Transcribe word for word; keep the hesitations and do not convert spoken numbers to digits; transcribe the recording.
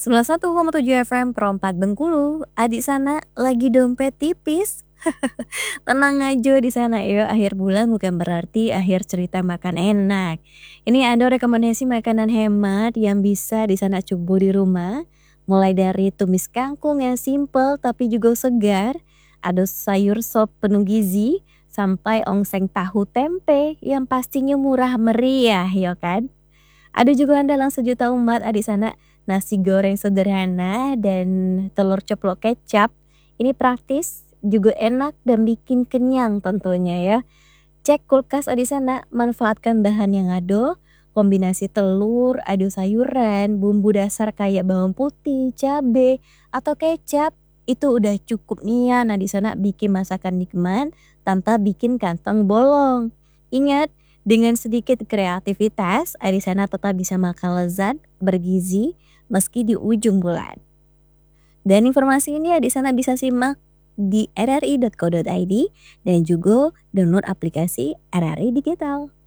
sembilan puluh satu koma tujuh F M Pro empat Bengkulu, adik sana lagi dompet tipis. Tenang aja di sana ya, akhir bulan bukan berarti akhir cerita makan enak. Ini ada rekomendasi makanan hemat yang bisa di sana coba di rumah. Mulai dari tumis kangkung yang simple tapi juga segar, ada sayur sop penuh gizi, sampai ongseng tahu tempe yang pastinya murah meriah ya kan. Ada juga andalan sejuta umat adik sana, nasi goreng sederhana dan telur ceplok kecap. Ini praktis, juga enak dan bikin kenyang tentunya ya. Cek kulkas adik sana, manfaatkan bahan yang ada, kombinasi telur, adu sayuran, bumbu dasar kayak bawang putih, cabe, atau kecap. Itu udah cukup nih ya, nah di sana bikin masakan nikmat tanpa bikin kantong bolong. Ingat, dengan sedikit kreativitas, adik sana tetap bisa makan lezat, bergizi, meski di ujung bulan. Dan informasi ini adik sana bisa simak di r r i titik co titik i d dan juga download aplikasi R R I Digital.